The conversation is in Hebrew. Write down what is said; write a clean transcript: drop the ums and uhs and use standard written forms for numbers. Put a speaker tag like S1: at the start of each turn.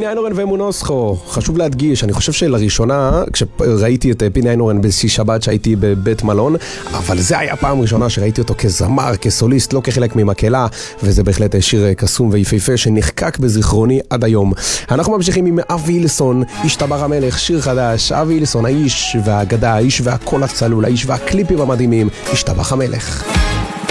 S1: פיני איינהורן ומונוסקו. חשוב להדגיש, אני חושב שלראשונה, כשראיתי את פיני איינהורן באיזושהי שבת שהייתי בבית מלון, אבל זה היה פעם ראשונה שראיתי אותו כזמר, כסוליסט, לא כחלק ממקהלה, וזה בהחלט שיר קסום ויפהפה שנחקק בזיכרוני עד היום. אנחנו ממשיכים עם אבי הילסון, השתבח המלך, שיר חדש. אבי הילסון, האיש והאגדה, האיש והקול הצלול, האיש והקליפים המדהימים, השתבח המלך.